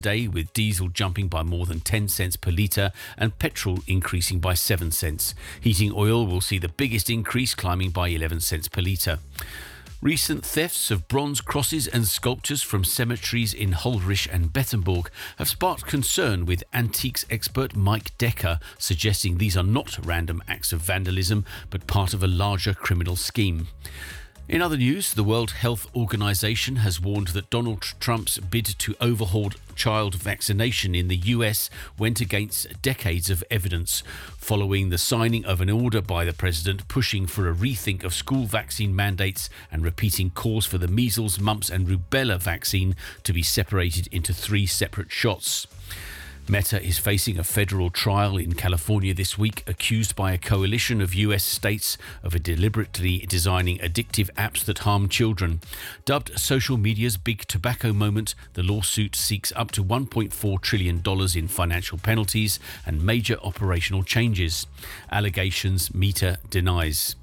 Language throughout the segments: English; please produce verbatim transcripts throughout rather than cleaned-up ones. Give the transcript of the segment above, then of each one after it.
day, with diesel jumping by more than ten cents per litre and petrol increasing by seven cents. Heating oil will see the biggest increase, climbing by eleven cents per litre. Recent thefts of bronze crosses and sculptures from cemeteries in Holrich and Bettemborg have sparked concern, with antiques expert Mike Decker suggesting these are not random acts of vandalism but part of a larger criminal scheme. In other news, the World Health Organization has warned that Donald Trump's bid to overhaul child vaccination in the U S went against decades of evidence, following the signing of an order by the president pushing for a rethink of school vaccine mandates and repeating calls for the measles, mumps and rubella vaccine to be separated into three separate shots. Meta is facing a federal trial in California this week, accused by a coalition of U S states of deliberately designing addictive apps that harm children. Dubbed social media's big tobacco moment, the lawsuit seeks up to one point four trillion dollars in financial penalties and major operational changes. Allegations Meta denies.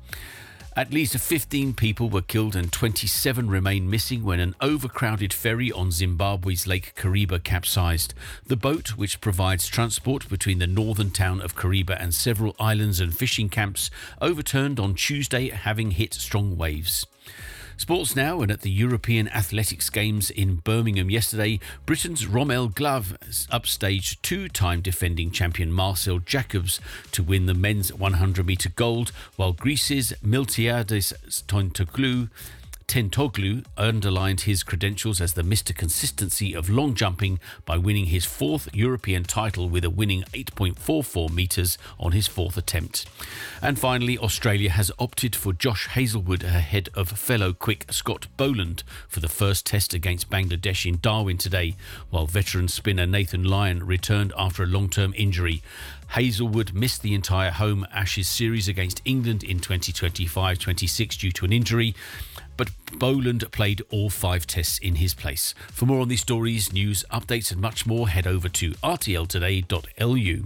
At least fifteen people were killed and twenty-seven remain missing when an overcrowded ferry on Zimbabwe's Lake Kariba capsized. The boat, which provides transport between the northern town of Kariba and several islands and fishing camps, overturned on Tuesday, having hit strong waves. Sports now, and at the European Athletics Games in Birmingham yesterday, Britain's Rommel Glove upstaged two-time defending champion Marcel Jacobs to win the men's one hundred metre gold, while Greece's Miltiadis Tentoglou Tentoglu underlined his credentials as the Mister Consistency of long jumping by winning his fourth European title with a winning eight point four four metres on his fourth attempt. And finally, Australia has opted for Josh Hazlewood ahead of fellow quick Scott Boland for the first test against Bangladesh in Darwin today, while veteran spinner Nathan Lyon returned after a long-term injury. Hazlewood missed the entire home Ashes series against England in twenty twenty-five twenty-six due to an injury, but Boland played all five tests in his place. For more on these stories, news, updates and much more, head over to r t l today dot l u.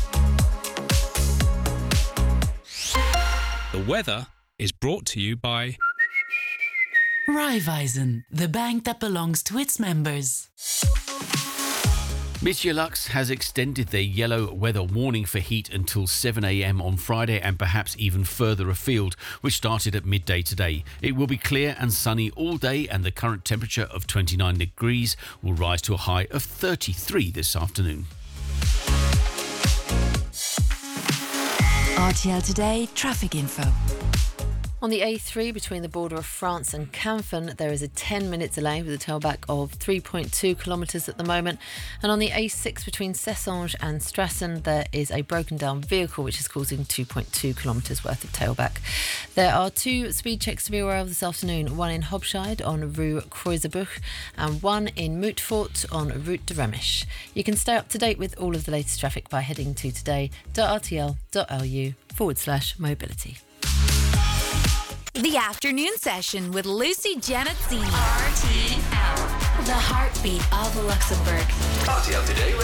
The weather is brought to you by Raiffeisen, the bank that belongs to its members. Meteorlux has extended their yellow weather warning for heat until seven a m on Friday and perhaps even further afield, which started at midday today. It will be clear and sunny all day, and the current temperature of twenty-nine degrees will rise to a high of thirty-three this afternoon. R T L Today traffic info. On the A three between the border of France and Canfin, there is a ten minute delay with a tailback of three point two kilometres at the moment. And on the A six between Cessange and Strassen, there is a broken down vehicle which is causing two point two kilometres worth of tailback. There are two speed checks to be aware of this afternoon, one in Hobscheid on Rue Kreuzebuch and one in Moutfort on Route de Remisch. You can stay up to date with all of the latest traffic by heading to today.rtl.lu forward slash mobility. The afternoon session with Lucy Janazzini. R T L, the heartbeat of Luxembourg. R T L Today.